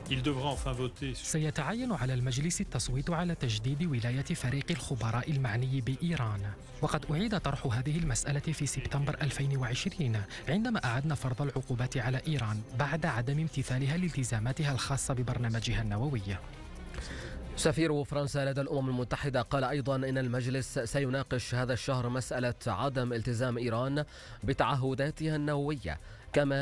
سيتعين على المجلس التصويت على تجديد ولاية فريق الخبراء المعني بإيران، وقد أعيد طرح هذه المسألة في سبتمبر 2020 عندما أعدنا فرض العقوبات على إيران بعد عدم امتثالها لالتزاماتها الخاصة ببرنامجها النووي. سفير فرنسا لدى الأمم المتحدة قال أيضا إن المجلس سيناقش هذا الشهر مسألة عدم التزام إيران بتعهداتها النووية، كما